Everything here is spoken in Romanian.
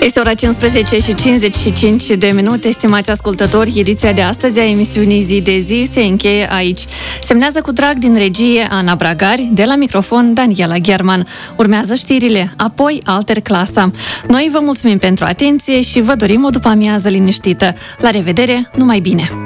Este ora 15 și 55 de minute, stimați ascultători. Ediția de astăzi a emisiunii Zi de Zi se încheie aici. Semnează cu drag din regie Ana Bragari, de la microfon Daniela Gherman. Urmează știrile, apoi Alter Clasa. Noi vă mulțumim pentru atenție și vă dorim o după-amiază liniștită. La revedere, numai bine!